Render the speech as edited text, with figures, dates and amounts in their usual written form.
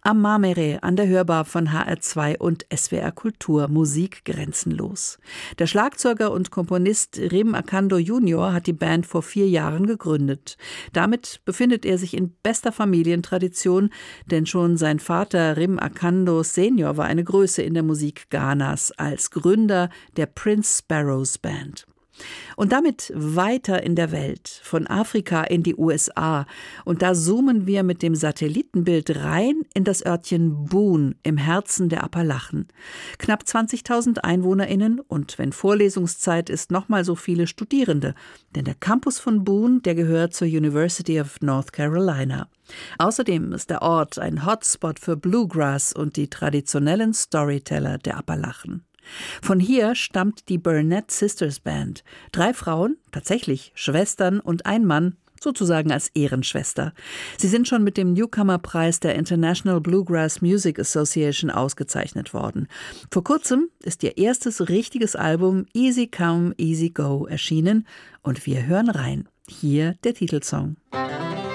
Am Marmere an der Hörbar von HR2 und SWR Kultur, Musik grenzenlos. Der Schlagzeuger und Komponist Rim Akando Jr. hat die Band vor 4 Jahren gegründet. Damit befindet er sich in bester Familientradition, denn schon sein Vater Rim Akando Senior war eine Größe in der Musik Ghanas als Gründer der Prince Sparrows Band. Und damit weiter in der Welt, von Afrika in die USA. Und da zoomen wir mit dem Satellitenbild rein in das Örtchen Boone im Herzen der Appalachen. Knapp 20.000 EinwohnerInnen und, wenn Vorlesungszeit ist, nochmal so viele Studierende. Denn der Campus von Boone, der gehört zur University of North Carolina. Außerdem ist der Ort ein Hotspot für Bluegrass und die traditionellen Storyteller der Appalachen. Von hier stammt die Burnett Sisters Band. 3 Frauen, tatsächlich Schwestern und ein Mann, sozusagen als Ehrenschwester. Sie sind schon mit dem Newcomer-Preis der International Bluegrass Music Association ausgezeichnet worden. Vor kurzem ist ihr erstes richtiges Album Easy Come, Easy Go erschienen und wir hören rein. Hier der Titelsong.